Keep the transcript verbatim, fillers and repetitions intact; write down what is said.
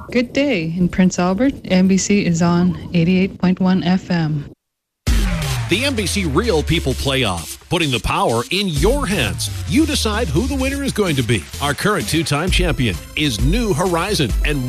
Good day. In Prince Albert, N B C is on eighty-eight point one F M. The N B C Real People Playoff, putting the power in your hands. You decide who the winner is going to be. Our current two-time champion is New Horizon, and